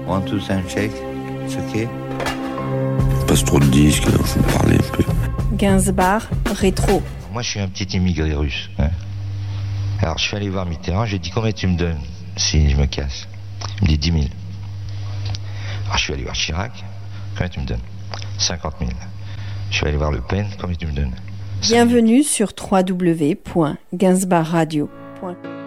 One, two, sound check. It's okay. Passe trop de disques, faut parler un peu. Gainsbar, rétro. Moi, je suis un petit immigré russe. Hein. Alors, je suis allé voir Mitterrand, j'ai dit, combien tu me donnes si je me casse? Il me dit 10 000. Alors, je suis allé voir Chirac, combien tu me donnes? 50 000. Je suis allé voir Le Pen, combien tu me donnes? Bienvenue sur www.gainsbarradio.com.